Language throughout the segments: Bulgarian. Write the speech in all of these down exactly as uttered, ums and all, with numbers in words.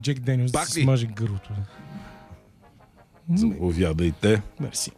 Джек Дениелс да си смаже гърлото. Заповядайте. Мерси.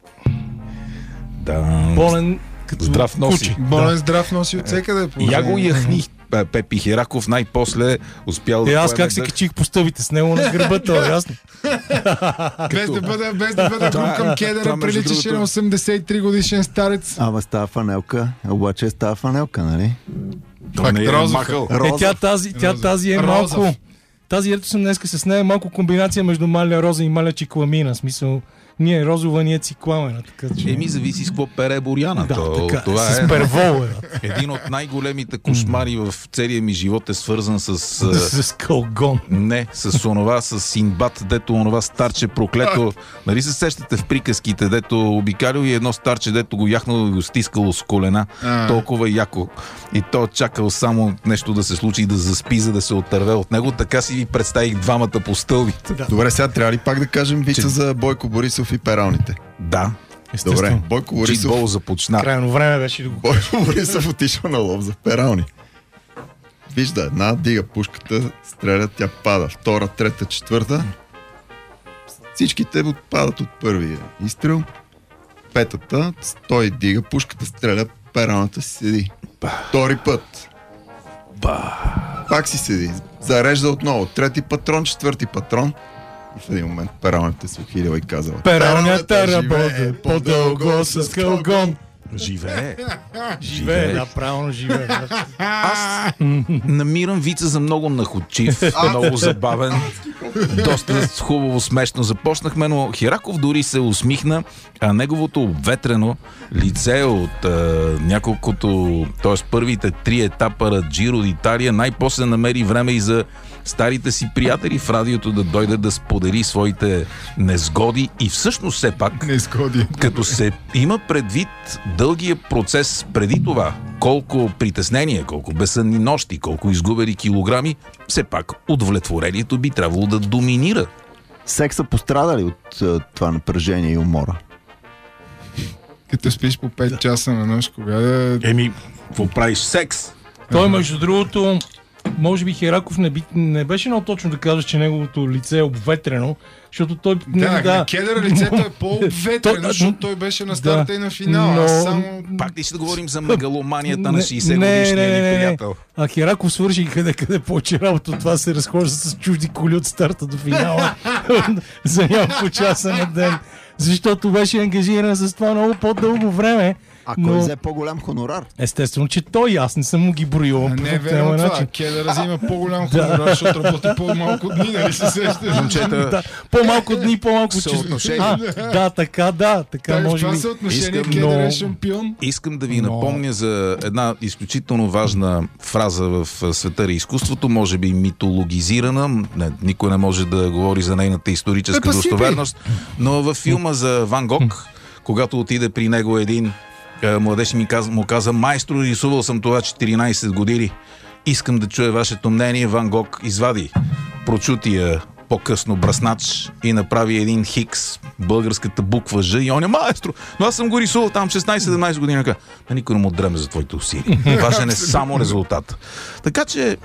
Да. Болен като здрав носи. куче. Болен Да. здрав носи от всекъде. Я го яхних. Пепи Хераков най-после успял да... Е, аз как се качих по стъбите с него на гърба, това е ясно. Без да бъде, без да бъде Това е- към кедъра, това, между приличаше другото- на осемдесет и три годишен старец. Ама става фанелка, обаче е става фанелка, нали? Това не е Розов. махал. Е, тя тази, тя Розов. тази е Розов. малко... Тази, ето съм днеска с нея, е малко комбинация между маля роза и маля чикламина. В смисъл, ние е розова, ние е цикламена. Така, че... Еми, зависи с какво пере Боряна. Да, То, така, това с е первол е. един от най-големите кошмари в целия ми живот е свързан с... С кългон. Не, с онова, с Синбад, дето онова старче проклето. Нали се сещате в приказките, дето обикалил и едно старче, дето го яхнало и го стискало с колена. А. Толкова яко. И то чакал само нещо да се случи и да заспи, за да се отърве от него. Така си ви представих двамата по стълбите. Да. Добре, сега трябва ли пак да кажем вица Че- за Бойко Борисов и пералните? Да. Добре, Естествено. Бойко Борисов, Читбол започна. Крайно време беше да го... Бойко Борисов отишъл на лов за перални. Вижда, една дига пушката, стреля, тя пада. Втора, трета, четвърта. Всичките отпадат от първия изстрел. Петата, той дига пушката, стреля, пералната си седи. Втори път. Пак си седи. Зарежда отново. Трети патрон, четвърти патрон. И в един момент пералната се ухилила и казала: Пералнята работа живее по-дълго с кългон. Живее. Живее, да, правилно живее. Аз намирам вица за много находчив, много забавен, доста хубаво смешно започнахме, но Хераков дори се усмихна, а неговото обветрено лице от а, няколкото, т.е. първите три етапа на Джиро d'Italia най-после намери време и за старите си приятели в радиото да дойде да сподели своите незгоди и всъщност все пак Не изходи. като се има предвид дългия процес преди това, колко притеснения, колко безсънни нощи, колко изгубени килограми, все пак удовлетворението би трябвало да доминира. Секса пострада ли от а, това напрежение и умора? Като спиш по пет часа на нощ, кога да... Еми, какво правиш? Секс? Той, между другото, може би Хераков не, би, не беше много точно да казваш, че неговото лице е обветрено, защото той... Да, да. Кедър лицето е по-обветрено, Той- защото той беше на старта Да. и на финала. Но- Аз само... Пак ли ще да говорим за мегаломанията на Не, шейсет не, годишния не, не, ни не. приятел? А Хераков свърши къде къде повече работа от това се разхожда с чужди коли от старта до финала за няколко часа на ден. Защото беше ангажиран с това много по-дълго време. А кой Но взе по-голям хонорар? естествено, че той, аз не съм му ги броил. А по не е този верно това. начин. Кедър взима по-голям хонорар, защото работи по-малко дни, нали се сещаш? Момчета, Да, по-малко дни, по-малко часове. Съотношение. А, да, така, да, така Така, в може това би. съотношение Искам, Кедър но- е шампион. искам да ви Но- напомня за една изключително важна фраза в а, света на изкуството, може би митологизирана, не, никой не може да говори за нейната историческа Е, па си достоверност, но във филма за Ван Гог, когато отиде при него един а, младеж и ми каза, му каза: майстро, рисувал съм това четиринайсет години. Искам да чуя вашето мнение. Ван Гог извади прочутия по-късно бръснач и направи един хикс, българската буква Ж, и он е: майстро, но аз съм го рисувал там шестнайсет-седемнайсет години. Ка, никой не му дреме за твоите усилия. Важен е само резултат. Така че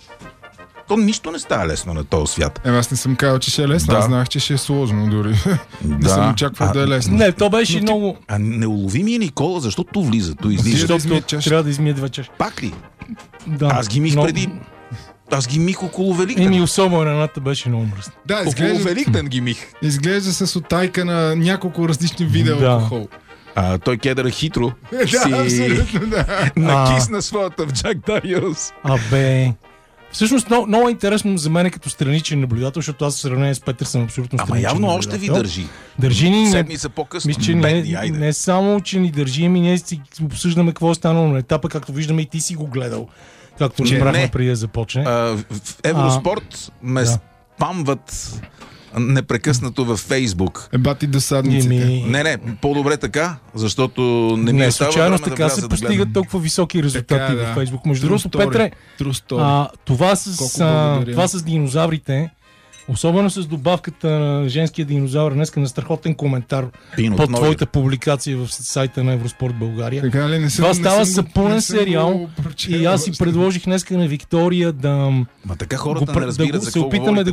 то нищо не става лесно на този свят. Е, аз не съм казал, че ще е лесно, Да. аз знаех, че ще е сложно дори. Не съм очаквал А, да е лесно. Не, то беше много... А неуловимия Никола, защото влиза, той излиза. Защо? да измие Защото чашата. трябва да измие два чаши. Пак ли? Да. Аз ги мих Но- преди... Аз ги мих около Великден. Еми, особено едната беше много мръсна. Да, Около изглежда, Великден ги мих. изглежда с отайка на няколко различни вида Да. алкохол. А, той Кедър хитро Да, си абсолютно, да. накисна своята в Джак Дариус. Абе... Всъщност много, много интересно за мен като страничен наблюдател, защото аз в сравнение с Петър съм абсолютно Ама страничен явно още ви наблюдател. държи. Държи ни... Не, Седмица по-късно. мисля, че Бедни, не, айде. не само, че ни държи, ами ние си обсъждаме какво е станало на етапа, както виждаме и ти си го гледал. Както Че разбрахме не. преди да започне. А, в в Евроспорт ме да. спамват непрекъснато във Фейсбук. Е, бати досадниците. Еми, Не, не, по-добре така, защото не ми не, остава случайно време така да се вляза да постигат гледам. толкова високи резултати Така е, да. във Фейсбук. Между True другото, story. Петре, True story. а, това, с, Колко а, благодаря. това с динозаврите Особено с добавката на женския динозавър. Днеска на страхотен коментар Пин от под ноги. твоята публикация в сайта на Евроспорт България. Така ли? Не съм, Това не става съм го- сапунен не съм сериал го прочел и аз си още. предложих днеска на Виктория да, Ма така го хората пр- не разбират да за се какво опитаме говорите. да